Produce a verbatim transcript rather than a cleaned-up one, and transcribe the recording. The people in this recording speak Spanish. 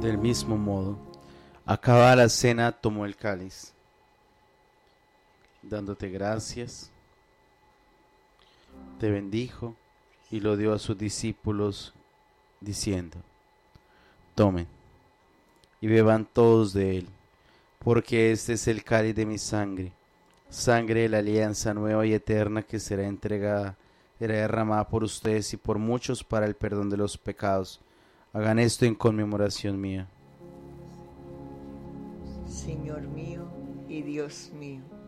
Del mismo modo, acabada la cena, tomó el cáliz, dándote gracias, te bendijo y lo dio a sus discípulos, diciendo: tomen y beban todos de él, porque este es el cáliz de mi sangre, sangre de la alianza nueva y eterna que será entregada, será derramada por ustedes y por muchos para el perdón de los pecados. Hagan esto en conmemoración mía. Señor mío y Dios mío,